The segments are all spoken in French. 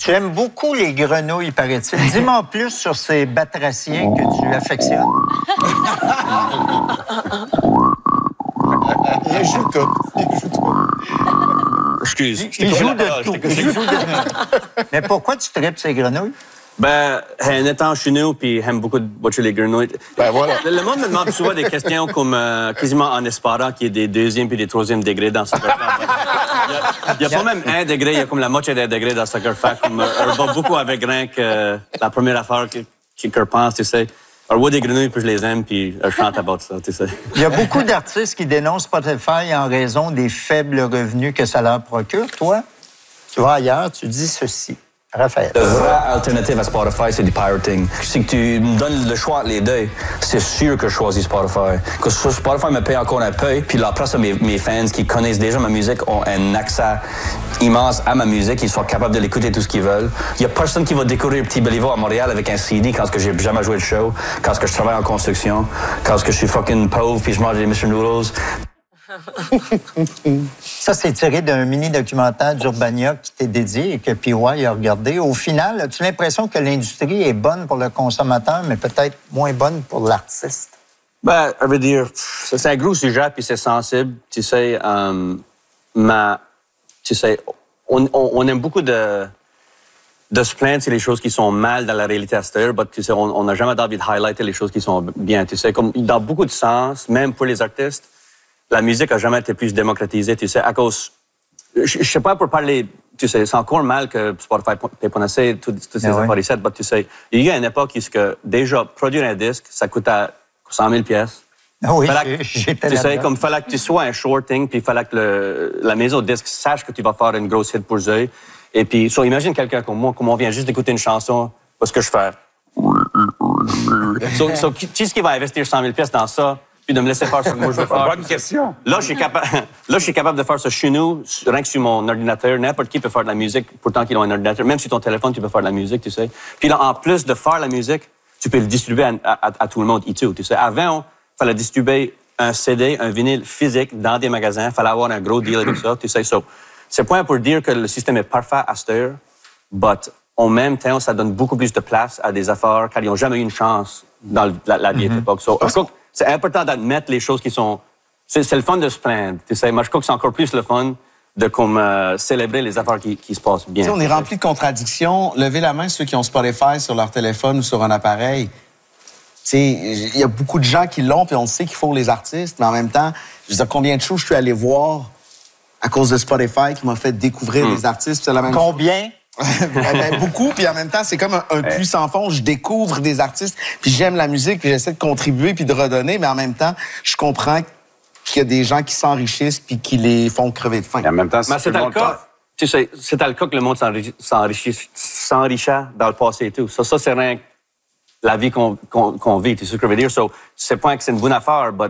Tu aimes beaucoup les grenouilles, paraît-il. Dis-moi en plus sur ces batraciens que tu affectionnes. Il joue tout. Excuse. Il joue de tout. Mais pourquoi tu tripes ces grenouilles? Ben, en étant chez nous, puis j'aime beaucoup de watcher les grenouilles. Ben voilà. Le monde me demande souvent des questions comme quasiment en espérant qu'il y ait des deuxième puis des troisième degrés dans Soccer Fact. Il y a pas même 1 degré, il y a comme la moitié d'un degré dans Soccer Fact. On va beaucoup avec rien que la première affaire que pense, tu sais. Alors, je vois des grenouilles, puis je les aime, puis je chante about ça, tu sais. Il y a beaucoup d'artistes qui dénoncent Spotify en raison des faibles revenus que ça leur procure. Toi, tu vas ailleurs, tu dis ceci. Raphaël. La vraie alternative à Spotify, c'est du pirating. Si tu me donnes le choix entre les deux, c'est sûr que je choisis Spotify. Parce que Spotify me paye encore un peu, puis la place de mes fans qui connaissent déjà ma musique ont un accès immense à ma musique, ils sont capables de l'écouter tout ce qu'ils veulent. Il y a personne qui va découvrir Petit Béliveau à Montréal avec un CD quand j'ai jamais joué de show, quand je travaille en construction, quand je suis fucking pauvre puis je mange des Mr. Noodles. Ça, c'est tiré d'un mini-documentaire d'Urbania qui t'est dédié et que PY a regardé. Au final, as-tu l'impression que l'industrie est bonne pour le consommateur, mais peut-être moins bonne pour l'artiste? Ben, je veux dire, c'est un gros sujet, puis c'est sensible, tu sais. Tu sais, on aime beaucoup de se plaindre sur les choses qui sont mal dans la réalité extérieure, mais tu sais, on n'a jamais envie de highlighter les choses qui sont bien, tu sais. Comme dans beaucoup de sens, même pour les artistes, la musique a jamais été plus démocratisée, tu sais, à cause... Je sais pas pour parler... Tu sais, c'est encore mal que Spotify t'ait pas assez toutes ces affaires ici, mais tu sais, il y a une époque où déjà produire un disque, ça coûtait 100 000 pièces. Oui, j'étais là. Tu sais, comme fallait que tu sois un shorting, puis il fallait que la maison de disque sache que tu vas faire une grosse hit pour eux. Et puis, imagine quelqu'un comme moi, comme on vient juste d'écouter une chanson, parce que je fais... Qui est-ce qui va investir 100 000 pièces dans ça? Puis de me laisser faire ce que moi je veux faire. Bonne question. Là, je suis capable de faire ça chez nous, rien que sur mon ordinateur. N'importe qui peut faire de la musique, pourtant qu'ils ont un ordinateur. Même sur ton téléphone, tu peux faire de la musique, tu sais. Puis là, en plus de faire la musique, tu peux le distribuer à tout le monde, tu sais. Avant, il fallait distribuer un CD, un vinyle physique dans des magasins. Il fallait avoir un gros deal avec ça, tu sais. C'est point pour dire que le système est parfait à cette heure, mais en même temps, ça donne beaucoup plus de place à des affaires car ils n'ont jamais eu une chance dans la vieille époque. C'est important d'admettre les choses qui sont... C'est le fun de se plaindre, tu sais. Moi, je crois que c'est encore plus le fun de célébrer les affaires qui se passent bien. T'sais, on est rempli de contradictions. Levez la main ceux qui ont Spotify sur leur téléphone ou sur un appareil. Il y a beaucoup de gens qui l'ont, puis on sait qu'il faut les artistes, mais en même temps, je veux dire, combien de choses je suis allé voir à cause de Spotify qui m'a fait découvrir les artistes. C'est la même Combien? Beaucoup, puis en même temps, c'est comme un puits sans fond. Je découvre des artistes, puis j'aime la musique, puis j'essaie de contribuer, puis de redonner, mais en même temps, je comprends qu'il y a des gens qui s'enrichissent, puis qui les font crever de faim. Et en même temps, Mais c'est le cas. Tu sais, c'est le cas que le monde s'enrichit dans le passé et tout. Ça c'est rien que la vie qu'on vit, tu sais ce que je veux dire. C'est pas que c'est une bonne affaire, mais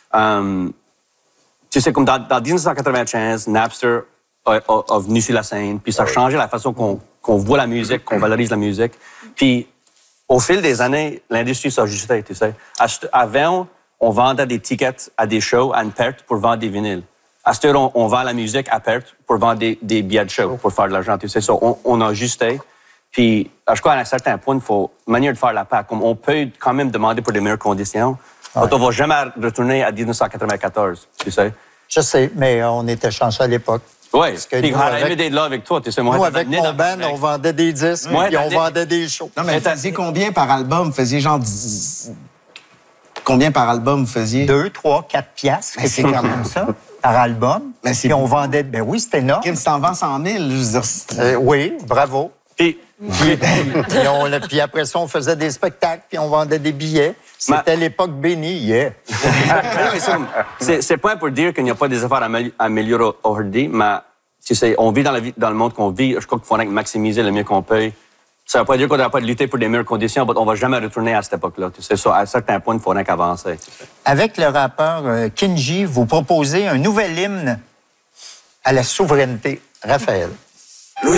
tu sais, comme dans 1995, Napster a venu sur la scène, puis ça a changé la façon qu'on voit la musique, qu'on valorise la musique. Puis, au fil des années, l'industrie s'est ajustée, tu sais. Avant, on vendait des tickets à des shows à une perte pour vendre des vinyles. À cette heure, on vend la musique à perte pour vendre des billets de show, pour faire de l'argent, tu sais. On a ajusté. Puis, je crois qu'à un certain point, il faut une manière de faire la paix. Comme on peut quand même demander pour des meilleures conditions, mais on ne va jamais retourner à 1994, tu sais. Je sais, mais on était chanceux à l'époque. Oui, puis j'aurais aimé d'être là avec toi, tu sais. Nous, avec mon band, on vendait des disques, puis on vendait des shows. Non, mais vous faisiez combien par album? Vous faisiez genre... Combien par album vous faisiez? 2, 3, 4 piastres, c'est quand même ça, par album. Mais puis on vendait... Ben oui, c'était énorme. Kim, t'en vends 100 000, je veux dire... Oui, bravo. Puis Puis après ça, on faisait des spectacles, puis on vendait des billets. C'était l'époque bénie, yeah. C'est pas pour dire qu'il n'y a pas des affaires à améliorer aujourd'hui, mais tu sais, on vit dans le monde qu'on vit. Je crois qu'il faudrait maximiser le mieux qu'on peut. Ça ne veut pas dire qu'on ne doit pas lutter pour des meilleures conditions, mais on ne va jamais retourner à cette époque-là. Tu sais, à un certain point, il faudrait qu'avancer. Tu sais. Avec le rappeur Kinji, vous proposez un nouvel hymne à la souveraineté. Raphaël.